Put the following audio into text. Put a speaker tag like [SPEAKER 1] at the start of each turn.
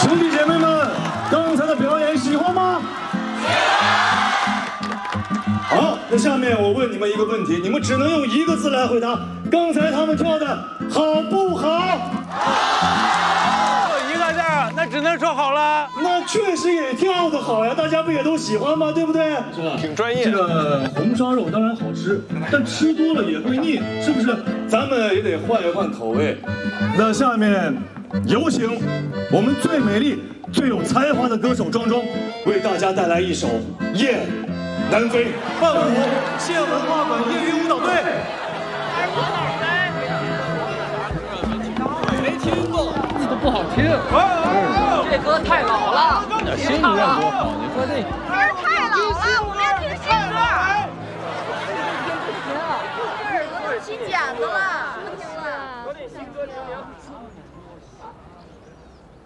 [SPEAKER 1] 兄弟姐妹们，刚才的表演喜欢吗？好，那下面我问你们一个问题，你们只能用一个字来回答。刚才他们跳的好不好？
[SPEAKER 2] 就一个字儿，那只能说好了。
[SPEAKER 1] 那确实也跳得好呀，大家不也都喜欢吗？对不对？是吧？
[SPEAKER 2] 挺专业。
[SPEAKER 1] 这个红烧肉当然好吃，但吃多了也会腻，是不是？咱们也得换一换口味。那下面有请我们最美丽、最有才华的歌手庄庄，为大家带来一首《雁南飞》，伴舞县文化馆业余舞蹈队。
[SPEAKER 3] 没听过，
[SPEAKER 2] 这都不好听。
[SPEAKER 3] 这歌太老了，
[SPEAKER 2] 新歌多好，你说这
[SPEAKER 4] 歌太老了，我们要听新歌。这耳朵都起茧子了，不听了。